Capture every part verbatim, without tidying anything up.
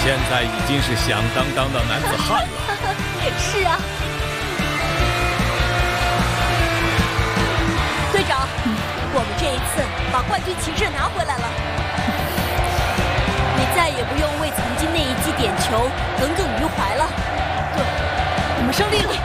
现在已经是响当当的男子汉了。 是啊，队长，我们这一次把冠军旗帜拿回来了，你再也不用为曾经那一记点球耿耿于怀了。对，我们胜利了！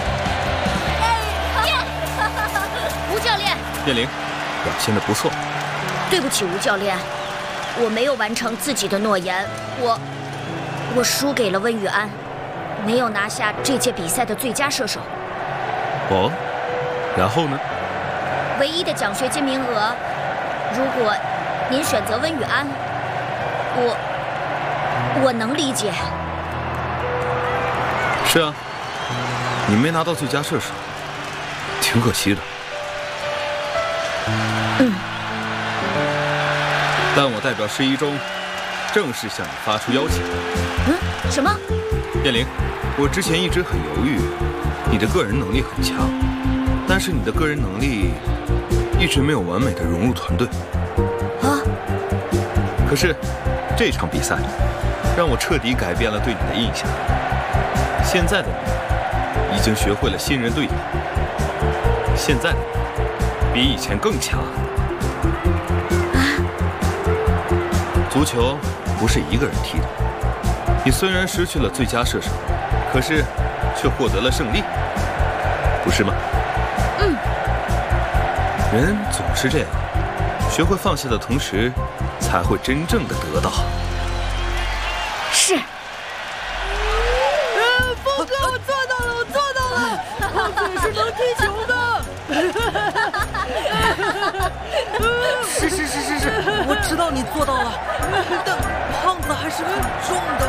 吴教练， 叶灵，表现得不错。 对不起，吴教练，我没有完成自己的诺言，我我输给了温雨安，没有拿下这届比赛的最佳射手。 哦，然后呢？ 唯一的奖学金名额，如果您选择温雨安，我我能理解。 是啊，你没拿到最佳射手，挺可惜的。 嗯。 但我代表市一中正式向你发出邀请。 嗯？什么？ 叶灵，我之前一直很犹豫，你的个人能力很强，但是你的个人能力一直没有完美的融入团队。 啊！ 可是这场比赛让我彻底改变了对你的印象。现在的你已经学会了信任队友，现在的你比以前更强。足球不是一个人踢的，你虽然失去了最佳射手，可是却获得了胜利，不是吗？ 嗯。 人总是这样，学会放下的同时，才会真正的得到。 是。 呃，峰哥，我做到了，我做到了，胖子也是能踢球的。 是是是是是，我知道你做到了，但胖子还是很重的。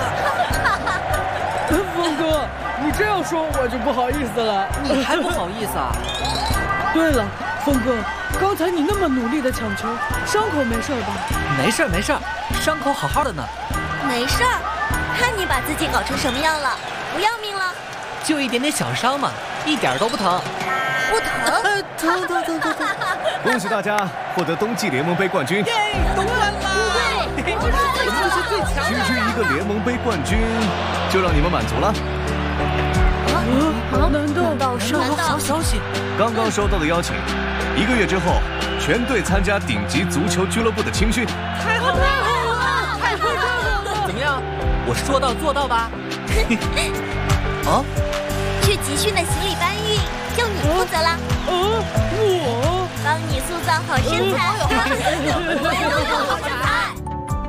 峰哥，你这样说我就不好意思了。 你还不好意思啊？ 对了，峰哥，刚才你那么努力的抢球，伤口没事吧？ 没事没事，伤口好好的呢。 没事儿，看你把自己搞成什么样了，不要命了？ 就一点点小伤嘛，一点都不疼。 不疼？ 疼疼疼疼疼！ 恭喜大家获得冬季联盟杯冠军！ 耶，夺冠了！ 对， 这是最强的，最强的！ 区区一个联盟杯冠军，就让你们满足了？ 啊？难道难道是有好消息？ 刚刚收到的邀请，一个月之后，全队参加顶级足球俱乐部的青训。 太好了！太好了！太好了！怎么样？我说到做到吧？哦， 去集训的行李搬运就你负责啦。 啊，我帮你塑造好身材，我有好身材。